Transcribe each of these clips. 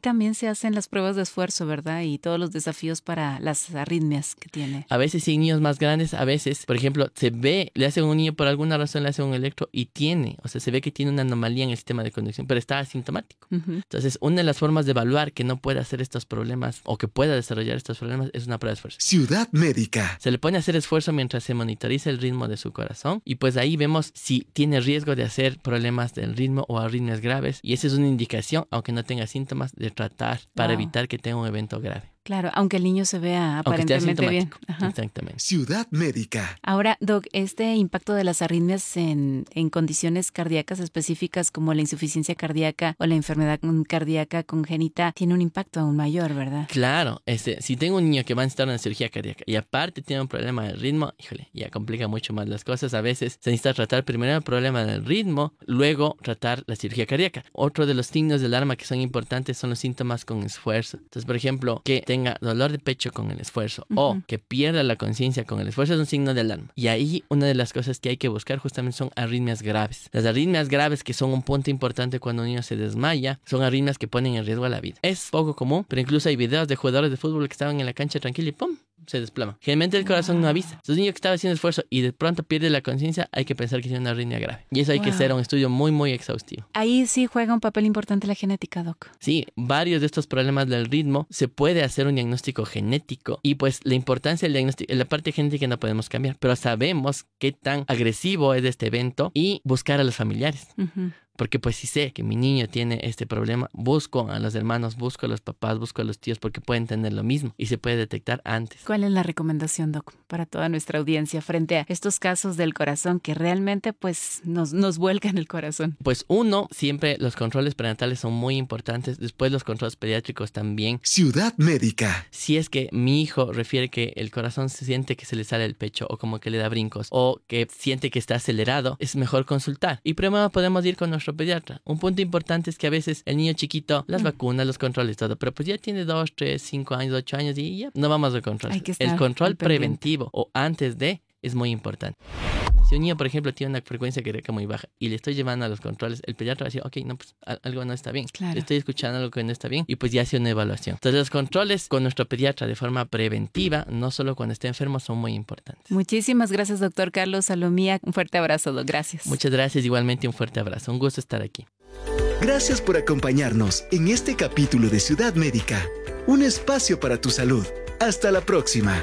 también se hacen las pruebas de esfuerzo, ¿verdad? Y todos los desafíos para las arritmias que tiene. A veces sí, niños más grandes, a veces, por ejemplo, se ve, le hacen a un niño por alguna razón, le hacen un electro y se ve que tiene una anomalía en el sistema de conducción, pero está asintomático. Entonces, una de las formas de evaluar que no pueda hacer estos problemas o que pueda desarrollar estos problemas es una prueba de esfuerzo. Ciudad Médica. Se le pone a hacer esfuerzo mientras se monitoriza el ritmo de su corazón y pues ahí vemos si tiene riesgo de hacer problemas del ritmo o arritmias graves, y esa es una indicación, aunque no tenga síntomas, de tratar para evitar que tenga un evento grave. Claro, aunque el niño se vea aparentemente bien. Exactamente. Ciudad Médica. Ahora, Doc, este impacto de las arritmias en condiciones cardíacas específicas como la insuficiencia cardíaca o la enfermedad cardíaca congénita tiene un impacto aún mayor, ¿verdad? Claro, si tengo un niño que va a necesitar una cirugía cardíaca y aparte tiene un problema del ritmo, híjole, ya complica mucho más las cosas. A veces se necesita tratar primero el problema del ritmo, luego tratar la cirugía cardíaca. Otro de los signos de alarma que son importantes son los síntomas con esfuerzo. Entonces, por ejemplo, que tenga dolor de pecho con el esfuerzo o que pierda la conciencia con el esfuerzo es un signo de alarma. Y ahí una de las cosas que hay que buscar justamente son arritmias graves. Las arritmias graves, que son un punto importante cuando un niño se desmaya, son arritmias que ponen en riesgo a la vida. Es poco común, pero incluso hay videos de jugadores de fútbol que estaban en la cancha tranquilos y ¡pum!, se desploma. Generalmente el corazón no avisa. Entonces, un niño que estaba haciendo esfuerzo y de pronto pierde la conciencia, hay que pensar que tiene una arritmia grave. Y eso hay que hacer un estudio muy, muy exhaustivo. Ahí sí juega un papel importante la genética, Doc. Sí, varios de estos problemas del ritmo se puede hacer un diagnóstico genético y pues la importancia del diagnóstico, la parte genética no podemos cambiar, pero sabemos qué tan agresivo es este evento y buscar a los familiares. Porque pues si sé que mi niño tiene este problema, busco a los hermanos, busco a los papás, busco a los tíos, porque pueden tener lo mismo y se puede detectar antes. ¿Cuál es la recomendación, Doc, para toda nuestra audiencia frente a estos casos del corazón que realmente pues nos vuelcan el corazón? Pues uno, siempre los controles prenatales son muy importantes. Después los controles pediátricos también. Ciudad Médica. Si es que mi hijo refiere que el corazón se siente que se le sale el pecho o como que le da brincos o que siente que está acelerado, es mejor consultar. Y primero podemos ir con nuestro pediatra. Un punto importante es que a veces el niño chiquito, las vacunas, los controles, todo, pero pues ya tiene 2, 3, 5 años, 8 años y ya no vamos a controlar. El control preventivo o antes de es muy importante. Si un niño, por ejemplo, tiene una frecuencia cardíaca muy baja y le estoy llevando a los controles, el pediatra va a decir, ok, no, pues algo no está bien. Claro. Estoy escuchando algo que no está bien y pues ya hace una evaluación. Entonces los controles con nuestro pediatra de forma preventiva, no solo cuando esté enfermo, son muy importantes. Muchísimas gracias, doctor Carlos Salomía. Un fuerte abrazo, Doc. Gracias. Muchas gracias, igualmente un fuerte abrazo. Un gusto estar aquí. Gracias por acompañarnos en este capítulo de Ciudad Médica, un espacio para tu salud. Hasta la próxima.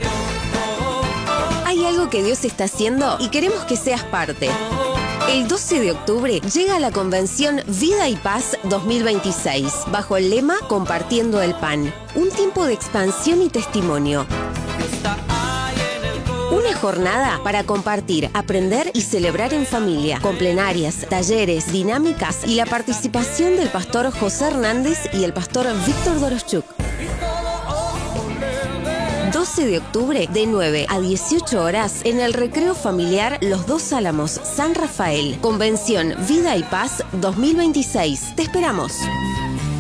Hay algo que Dios está haciendo y queremos que seas parte. El 12 de octubre llega la convención Vida y Paz 2026, bajo el lema Compartiendo el Pan. Un tiempo de expansión y testimonio. Una jornada para compartir, aprender y celebrar en familia, con plenarias, talleres, dinámicas y la participación del pastor José Hernández y el pastor Víctor Doroschuk. 12 de octubre de 9 a 18 horas en el Recreo Familiar Los Dos Álamos, San Rafael. Convención Vida y Paz 2026. Te esperamos.